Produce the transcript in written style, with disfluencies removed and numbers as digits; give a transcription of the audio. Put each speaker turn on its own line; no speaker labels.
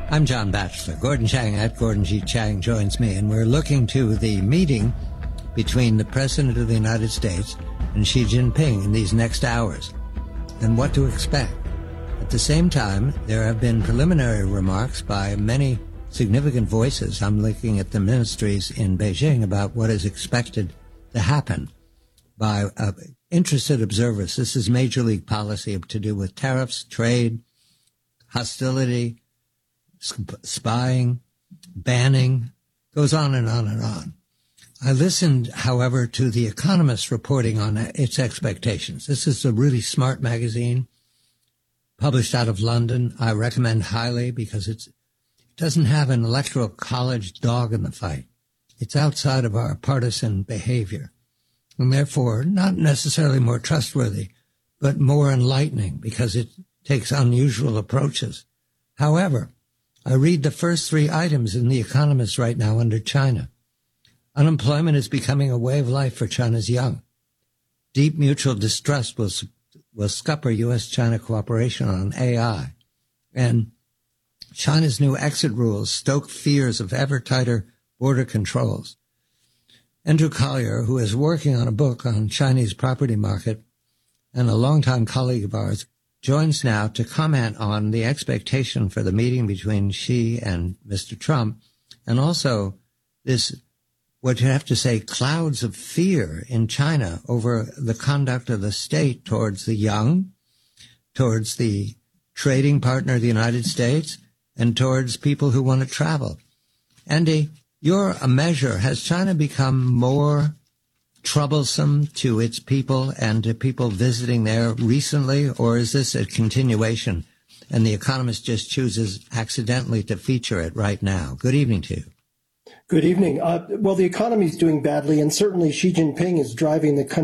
I'm John Batchelor. Gordon Chang at Gordon G. Chang joins me, and we're looking to the meeting between the President of the United States and Xi Jinping in these next hours, and what to expect. At the same time, there have been preliminary remarks by many significant voices. I'm looking at the ministries in Beijing about what is expected to happen by interested observers. This is major league policy to do with tariffs, trade, hostility, spying, banning, goes on and on and on. I listened, however, to The Economist reporting on its expectations. This is a really smart magazine published out of London. I recommend highly because it doesn't have an electoral college dog in the fight. It's outside of our partisan behavior, and therefore not necessarily more trustworthy, but more enlightening because it takes unusual approaches. However, I read the first three items in The Economist right now under China. Unemployment is becoming a way of life for China's young. Deep mutual distrust will scupper U.S.-China cooperation on AI. And China's new exit rules stoke fears of ever tighter border controls. Andrew Collier, who is working on a book on Chinese property market and a longtime colleague of ours, joins now to comment on the expectation for the meeting between Xi and Mr. Trump, and also this, what you have to say, clouds of fear in China over the conduct of the state towards the young, towards the trading partner of the United States, and towards people who want to travel. Andy, you're a measure. Has China become more troublesome to its people and to people visiting there recently, or is this a continuation and The Economist just chooses accidentally to feature it right now? Good evening to you.
Good evening. Well, the economy is doing badly, and certainly Xi Jinping is driving the country